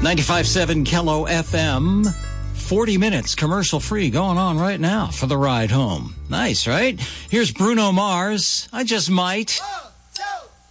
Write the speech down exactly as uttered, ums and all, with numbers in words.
ninety-five point seven Kello F M. forty minutes commercial free going on right now for the ride home. Nice, right? Here's Bruno Mars. I just might.